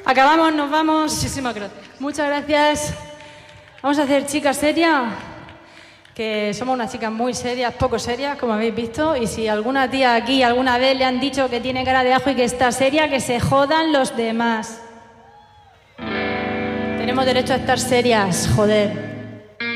Acabamos, nos vamos. Muchísimas gracias. Muchas gracias. Vamos a hacer chicas serias, que somos unas chicas muy serias, poco serias, como habéis visto. Y si alguna tía aquí alguna vez le han dicho que tiene cara de ajo y que está seria, que se jodan los demás. Tenemos derecho a estar serias, joder.